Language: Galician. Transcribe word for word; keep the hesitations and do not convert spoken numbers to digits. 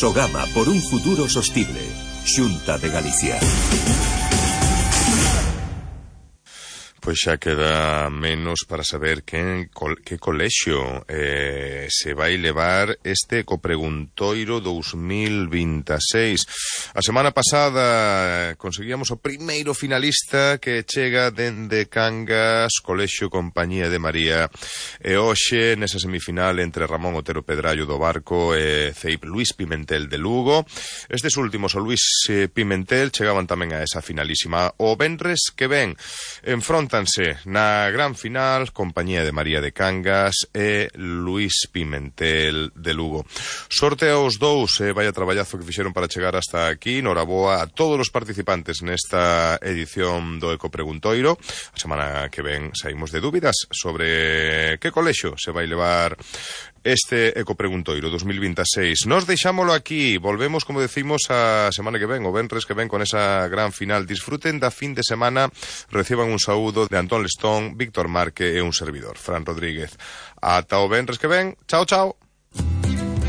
Sogama por un futuro sostible. Xunta de Galicia. Pois xa queda menos para saber que, que colexio eh, se vai levar este ecopreguntoiro dous mil vintaseis. A semana pasada conseguíamos o primeiro finalista que chega dende Cangas, Colexio Compañía de María, e hoxe nesa semifinal entre Ramón Otero Pedrallo do Barco e C I P Luís Pimentel de Lugo. Estes últimos, o Luís Pimentel, chegaban tamén a esa finalísima. O venres que ven enfronta na gran final Compañía de María de Cangas e Luís Pimentel de Lugo. Sorte aos dous, eh, vaya traballazo que fixeron para chegar hasta aquí. Noraboa a todos os participantes nesta edición do Ecopreguntoiro. A semana que ven saímos de dúbidas sobre que colexio se vai levar este Ecopreguntoiro dos mil vintaseis. Nos deixámolo aquí, volvemos, como decimos, a semana que ven, o venres que ven, con esa gran final. Disfruten da fin de semana, reciban un saúdo de Antón Lestón, Víctor Marque e un servidor, Fran Rodríguez. Ata o venres que ven, chao, chao.